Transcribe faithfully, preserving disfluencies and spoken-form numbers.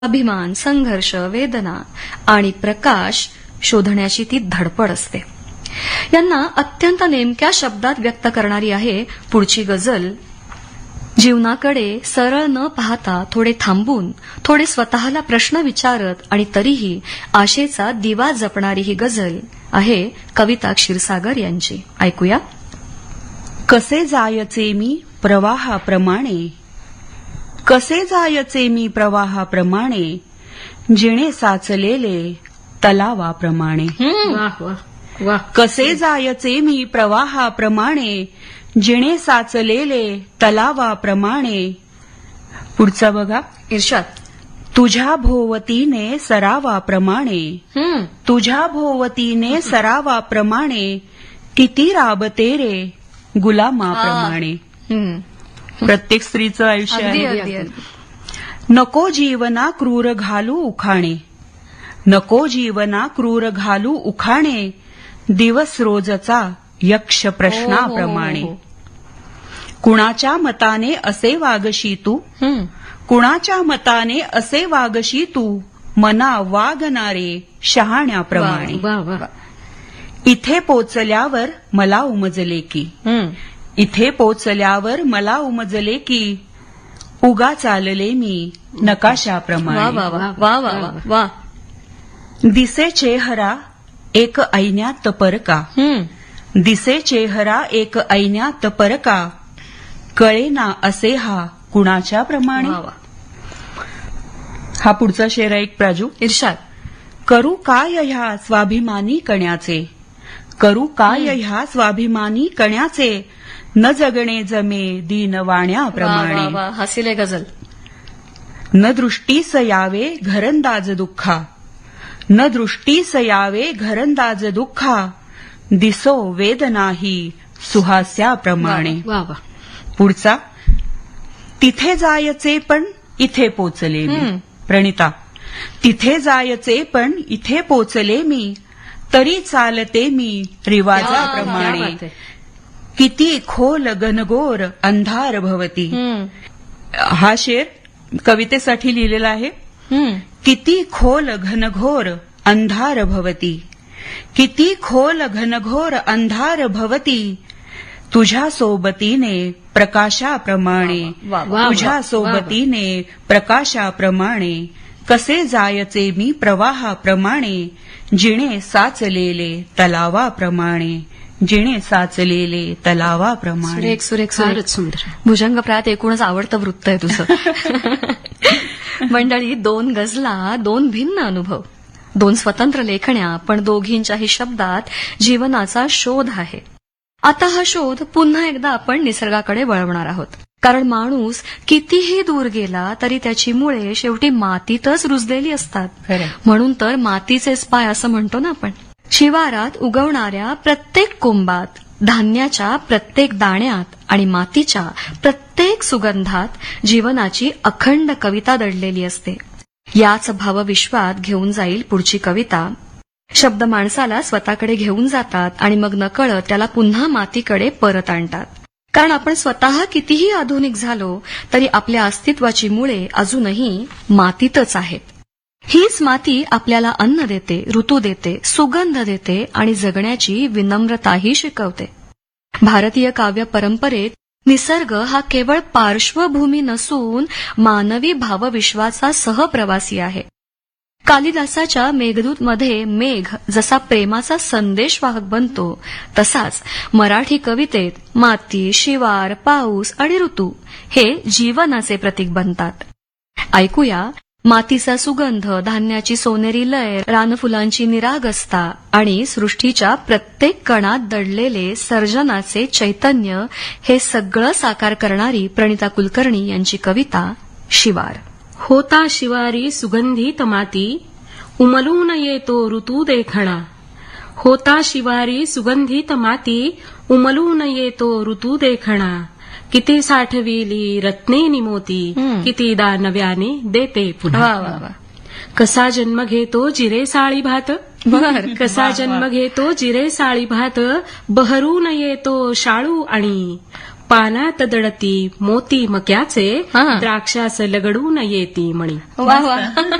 अभिमान, संघर्ष, वेदना आणि प्रकाश शोधण्याची ती धडपड असते. यांना अत्यंत नेमक्या शब्दात व्यक्त करणारी आहे पुढची गझल. जीवनाकडे सरळ न पाहता थोडे थांबून, थोडे स्वतःला प्रश्न विचारत आणि तरीही आशेचा दिवा जपणारी ही गझल आहे कविता क्षीरसागर यांची. ऐकूया. कसे जायचे मी प्रवाहाप्रमाणे, कसे जायचे मी प्रवाहाप्रमाणे, जिणे साचलेले तलावाप्रमाणे. वाह वाह वाह. कसे जायचे मी प्रवाहाप्रमाणे, जिणे साचलेले तलावाप्रमाणे. पुढचा बघा. इर्षाद. तुझ्या भोवतीने सरावाप्रमाणे, तुझ्या भोवतीने सरावाप्रमाणे, किती राबते रे गुलामाप्रमाणे. प्रत्येक स्त्रीचं आयुष्य आहे. नको जीवना क्रूर घालू उखाणे, नको जीवना क्रूर घालू उखाणे, दिवस रोजचा यक्ष प्रश्नाप्रमाणे. कुणाच्या मताने असे वागशी तू, कुणाच्या मताने असे वागशी तू, मना वागणारे शहाण्याप्रमाणे. इथे पोचल्यावर मला उमजले की, इथे पोचल्यावर मला उमजले की, उगा चालले मी नकाशाप्रमाणे. दिसे चेहरा एक ऐन्यात परका, दिसे चेहरा एक ऐन्यात परका, कळेना असे हा कुणाच्या प्रमाणे. हा पुढचा शेर आहे एक प्राजू. इर्षाद. करू काय ह्या स्वाभिमानी कण्याचे, करू काय ह्या स्वाभिमानी कण्याचे, न जगणे जमे दीनवाण्याप्रमाणे. हसिले गझल. न दृष्टीस यावे घरंदाज दुःखा, न दृष्टीस यावे घरंदाज दुःखा, दिसो वेदनाही सुहास्याप्रमाणे. पुढचा. तिथे जायचे पण इथे पोचले मी. प्रणिता. तिथे जायचे पण इथे पोचले मी, तरी चालते मी रिवाजाप्रमाणे. किती खोल घनघोर अंधार भवती. हा शेर कवितेसाठी लिहिलेला आहे. किती खोल घनघोर अंधार भवती, किती खोल घनघोर अंधार भवती, तुझ्या सोबतीने प्रकाशाप्रमाणे, तुझ्या सोबतीने प्रकाशाप्रमाणे, कसे जायचे मी प्रवाहाप्रमाणे, जिणे साचलेले तलावाप्रमाणे, जिणे साचलेले तलावाप्रमाणे. सुरेख सुरेख सुरेख सुंदर. भुजंगप्रात एकूणच आवडतं वृत्त आहे तुझं. मंडळी, दोन गझला, दोन भिन्न अनुभव, दोन स्वतंत्र लेखण्या, पण दोघींच्याही शब्दात जीवनाचा शोध आहे. आता हा शोध पुन्हा एकदा आपण निसर्गाकडे वळवणार आहोत. कारण माणूस कितीही दूर गेला तरी त्याची मुळे शेवटी मातीतच रुजलेली असतात. म्हणून तर मातीचेच पाय असं म्हणतो ना आपण. शिवारात उगवणाऱ्या प्रत्येक कोंबात, धान्याच्या प्रत्येक दाण्यात आणि मातीच्या प्रत्येक सुगंधात जीवनाची अखंड कविता दडलेली असते. याच भावविश्वात घेऊन जाईल पुढची कविता. शब्द माणसाला स्वतःकडे घेऊन जातात आणि मग नकळत त्याला पुन्हा मातीकडे परत आणतात. कारण आपण स्वतः कितीही आधुनिक झालो तरी आपल्या अस्तित्वाची मुळे अजूनही मातीतच आहेत. हीच माती आपल्याला अन्न देते, ऋतू देते, सुगंध देते आणि जगण्याची विनम्रताही शिकवते. भारतीय काव्य परंपरेत निसर्ग हा केवळ पार्श्वभूमी नसून मानवी भावविश्वाचा सहप्रवासी आहे. कालिदासाच्या मेघदूतमध्ये मेघ जसा प्रेमाचा संदेशवाहक बनतो, तसाच मराठी कवितेत माती, शिवार, पाऊस आणि ऋतू हे जीवनाचे प्रतीक बनतात. ऐकूया मातीचा सुगंध, धान्याची सोनेरी लय, रानफुलांची निरागसता आणि सृष्टीच्या प्रत्येक कणात दडलेले सर्जनाचे चैतन्य हे सगळं साकार करणारी प्रणिता कुलकर्णी यांची कविता शिवार. होता शिवारी सुगंधित माती, उमलून येतो ऋतू देखणा. होता शिवारी सुगंधित माती, उमलून येतो ऋतू देखणा. किती साठविली रत्ने निमोती, कितीदा नव्याने देते पुन्हा. कसा जन्म घेतो जिरे साळी भात, कसा जन्म घेतो जिरे साळी भात, बहरून येतो शाळू आणि पानात दडती मोती मक्याचे हा. द्राक्षास लगडून येती मणी. वा वा